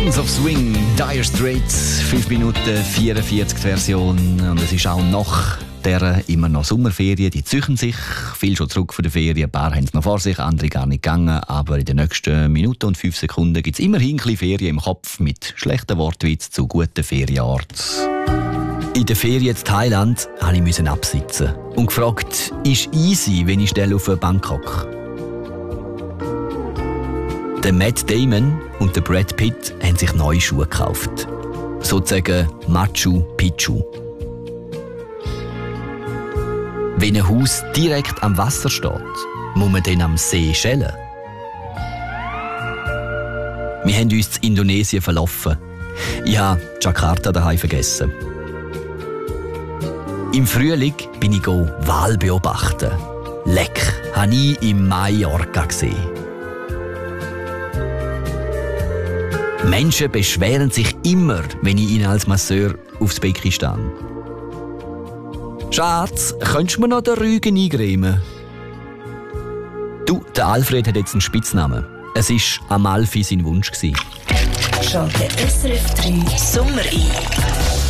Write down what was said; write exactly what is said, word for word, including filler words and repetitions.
Sounds of Swing, Dire Straits, fünf Minuten vierundvierzig die Version. Und es ist auch nach der immer noch Sommerferien. Die züchen sich, viel schon zurück von der Ferien. Ein paar haben es noch vor sich, andere gar nicht gegangen. Aber in den nächsten Minuten und fünf Sekunden gibt es immerhin ein bisschen Ferien im Kopf mit schlechten Wortwitz zu guten Ferienorten. In der Ferien in Thailand musste ich absitzen und gefragt, ist easy, wenn ich schnell auf eine Bank hocke? Der Matt Damon und der Brad Pitt haben sich neue Schuhe gekauft. Sozusagen Machu Picchu. Wenn ein Haus direkt am Wasser steht, muss man dann am See schellen. Wir haben uns in Indonesien verlaufen. Ich habe Jakarta daheim vergessen. Im Frühling bin ich Wal beobachten. Leck, habe ich in Mallorca gesehen. Menschen beschweren sich immer, wenn ich ihnen als Masseur aufs Becken stehe. Schatz, könntest du mir noch den Rügen eingremen? Du, der Alfred hat jetzt einen Spitznamen. Es war Amalfi sein Wunsch. Schalte S R F drei Sommer ein.